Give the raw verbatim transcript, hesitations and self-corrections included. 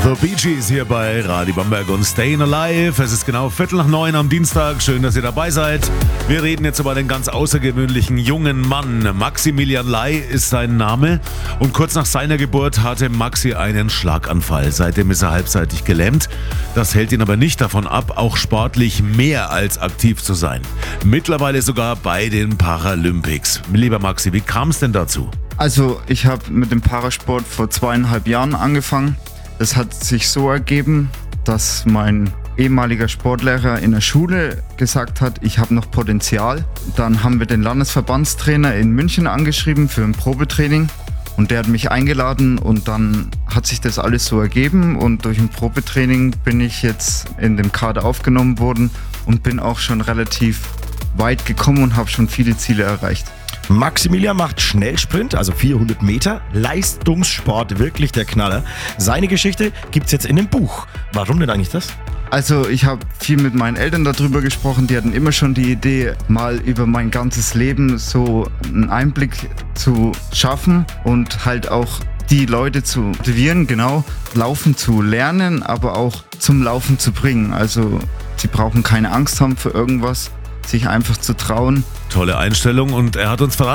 The Bee Gees hier bei Radio Bamberg und Stayin' Alive. Es ist genau Viertel nach neun am Dienstag. Schön, dass ihr dabei seid. Wir reden jetzt über den ganz außergewöhnlichen jungen Mann. Maximilian Ley ist sein Name. Und kurz nach seiner Geburt hatte Maxi einen Schlaganfall. Seitdem ist er halbseitig gelähmt. Das hält ihn aber nicht davon ab, auch sportlich mehr als aktiv zu sein. Mittlerweile sogar bei den Paralympics. Lieber Maxi, wie kam es denn dazu? Also ich habe mit dem Parasport vor zweieinhalb Jahren angefangen. Es hat sich so ergeben, dass mein ehemaliger Sportlehrer in der Schule gesagt hat, ich habe noch Potenzial. Dann haben wir den Landesverbandstrainer in München angeschrieben für ein Probetraining und der hat mich eingeladen und dann hat sich das alles so ergeben und durch ein Probetraining bin ich jetzt in dem Kader aufgenommen worden und bin auch schon relativ weit gekommen und habe schon viele Ziele erreicht. Maximilian macht Schnellsprint, also vierhundert Meter, Leistungssport, wirklich der Knaller. Seine Geschichte gibt's jetzt in dem Buch. Warum denn eigentlich das? Also ich habe viel mit meinen Eltern darüber gesprochen, die hatten immer schon die Idee, mal über mein ganzes Leben so einen Einblick zu schaffen und halt auch die Leute zu motivieren, genau, Laufen zu lernen, aber auch zum Laufen zu bringen. Also sie brauchen keine Angst haben für irgendwas, sich einfach zu trauen. Tolle Einstellung und er hat uns verraten,